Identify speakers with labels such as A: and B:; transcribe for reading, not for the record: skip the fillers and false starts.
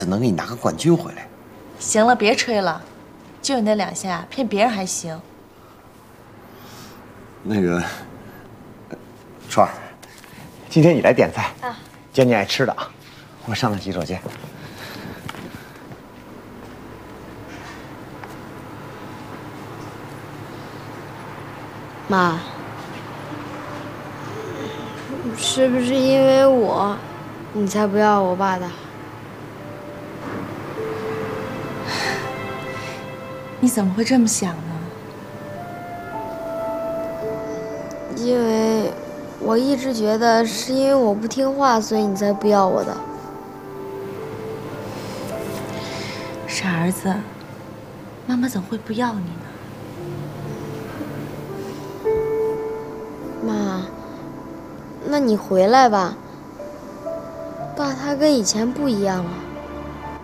A: 能给你拿个冠军回来。
B: 行了，别吹了，就你那2下，骗别人还行。
A: 那个，川儿，今天你来点菜啊，拣你爱吃的啊。我上趟洗手间。
C: 妈，是不是因为我，你才不要我爸的？
B: 你怎么会这么想呢？
C: 因为我一直觉得是因为我不听话，所以你才不要我的。
B: 傻儿子，妈妈怎么会不要你呢？
C: 妈，那你回来吧。爸他跟以前不一样了。